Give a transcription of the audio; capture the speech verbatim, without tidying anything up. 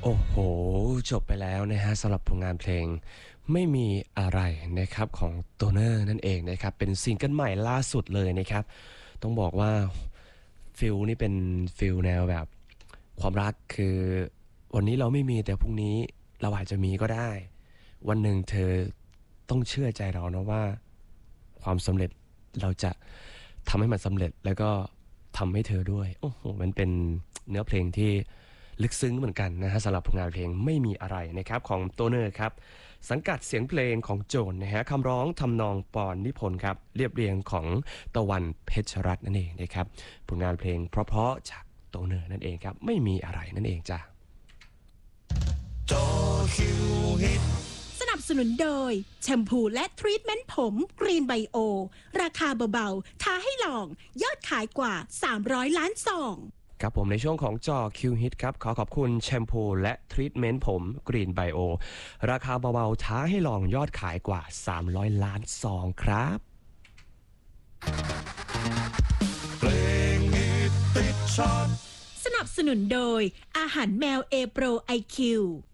โอ้โหจบไปแล้วนะฮะสำหรับผลงานเพลงไม่มีอะไรนะครับของโตเนอร์นั่นเองนะครับเป็นซิงเกิลใหม่ล่าสุดเลยนะครับต้องบอกว่าฟิลนี่เป็นฟิลแนวแบบความรักคือวันนี้เราไม่มีแต่พรุ่งนี้เราอาจจะมีก็ได้วันหนึ่งเธอต้องเชื่อใจเรานะว่าความสำเร็จเราจะทำให้มันสำเร็จแล้วก็ทำให้เธอด้วยโอ้โหมันเป็นเนื้อเพลงที่ ลึกซึ้งเหมือนกันนะฮะสำหรับผลงานเพลงไม่มีอะไรนะครับของโตเนอร์ครับสังกัดเสียงเพลงของโจนนะฮะคำร้องทำนองปอนนิพนธ์ครับเรียบเรียงของตะวันเพชรรัตน์นั่นเองนะครับผลงานเพลงเพราะๆจากโตเนอร์นั่นเองครับไม่มีอะไรนั่นเองจ้ะจอคิวฮิตสนับสนุนโดยแชมพูและทรีทเมนต์ผมกรีนไบโอราคาเบาๆท้าให้ลองยอดขายกว่าสามร้อยล้านซองครับผมในช่วงของจอคิวฮิตครับขอขอบคุณแชมพูและทรีทเมนต์ผมกรีนไบโอราคาเบาๆท้าให้ลองยอดขายกว่าสามร้อยล้านซองครับเพลงฮิตติดชาร์ตสนับสนุนโดยอาหารแมวเอโปรไอคิว